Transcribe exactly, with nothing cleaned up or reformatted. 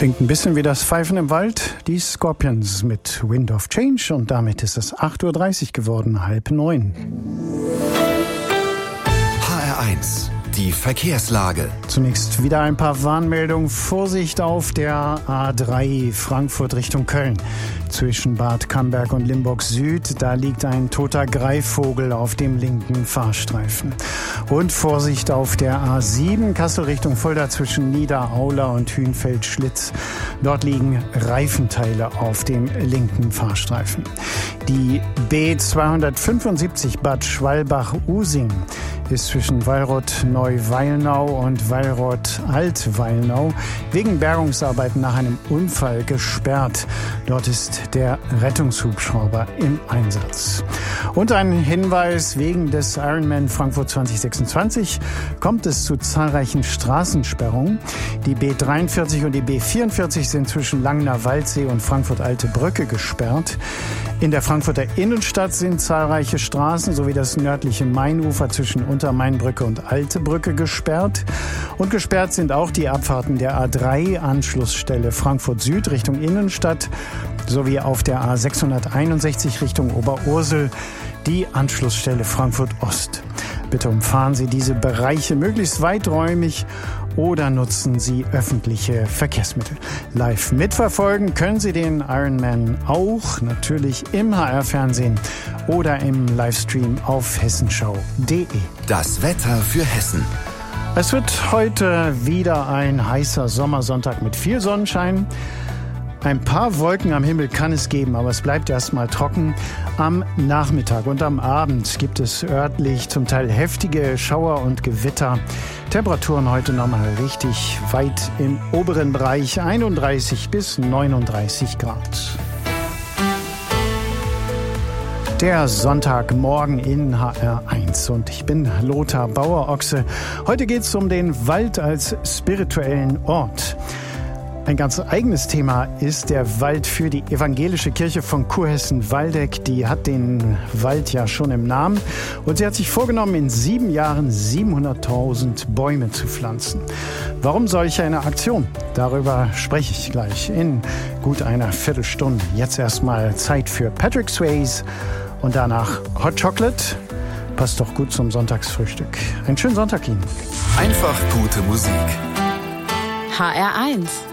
Klingt ein bisschen wie das Pfeifen im Wald. Die Scorpions mit Wind of Change. Und damit ist es acht Uhr dreißig geworden, halb neun. H R eins, die Verkehrslage. Zunächst wieder ein paar Warnmeldungen. Vorsicht auf der A drei Frankfurt Richtung Köln. Zwischen Bad Camberg und Limburg Süd, da liegt ein toter Greifvogel auf dem linken Fahrstreifen. Und Vorsicht auf der A sieben Kassel Richtung Fulda zwischen Niederaula und Hünfeld-Schlitz. Dort liegen Reifenteile auf dem linken Fahrstreifen. Die B zweihundertfünfundsiebzig Bad Schwalbach-Using ist zwischen Wallrod-Neuweilnau und Wallrod-Altweilnau wegen Bergungsarbeiten nach einem Unfall gesperrt. Dort ist der Rettungshubschrauber im Einsatz. Und ein Hinweis: Wegen des Ironman Frankfurt zwanzig sechsundzwanzig kommt es zu zahlreichen Straßensperrungen. Die B dreiundvierzig und die B vierundvierzig sind zwischen Langener Waldsee und Frankfurt-Alte Brücke gesperrt. In der Frankfurter Innenstadt sind zahlreiche Straßen sowie das nördliche Mainufer zwischen Untermainbrücke und Alte Brücke gesperrt. Und gesperrt sind auch die Abfahrten der A drei Anschlussstelle Frankfurt Süd Richtung Innenstadt sowie auf der A sechshunderteinundsechzig Richtung Oberursel die Anschlussstelle Frankfurt Ost. Bitte umfahren Sie diese Bereiche möglichst weiträumig oder nutzen Sie öffentliche Verkehrsmittel. Live mitverfolgen können Sie den Ironman auch natürlich im H R-Fernsehen oder im Livestream auf hessenschau punkt de. Das Wetter für Hessen. Es wird heute wieder ein heißer Sommersonntag mit viel Sonnenschein. Ein paar Wolken am Himmel kann es geben, aber es bleibt erstmal trocken. Am Nachmittag und am Abend gibt es örtlich zum Teil heftige Schauer und Gewitter. Temperaturen heute nochmal richtig weit im oberen Bereich, einunddreißig bis neununddreißig Grad. Der Sonntagmorgen in H R eins und ich bin Lothar Bauer-Ochse. Heute geht es um den Wald als spirituellen Ort. Ein ganz eigenes Thema ist der Wald für die evangelische Kirche von Kurhessen-Waldeck. Die hat den Wald ja schon im Namen und sie hat sich vorgenommen, in sieben Jahren siebenhunderttausend Bäume zu pflanzen. Warum solch eine Aktion? Darüber spreche ich gleich in gut einer Viertelstunde. Jetzt erstmal Zeit für Patrick Swayze und danach Hot Chocolate. Passt doch gut zum Sonntagsfrühstück. Einen schönen Sonntag Ihnen. Einfach gute Musik. H R eins